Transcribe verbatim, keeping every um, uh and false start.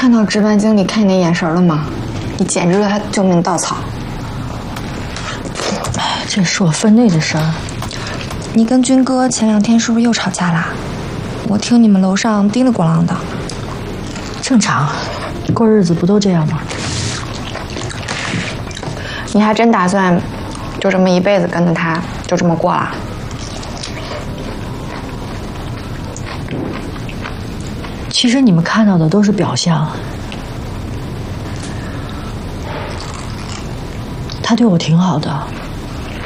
看到值班经理看你那眼神了吗？你简直是他救命稻草。 这是我分内的事儿。 你跟军哥前两天是不是又吵架啦？我听你们楼上叮里咣啷的。 正常，过日子不都这样吗？ 你还真打算就这么一辈子跟着他，就这么过啦？ 其实你们看到的都是表象。他对我挺好的。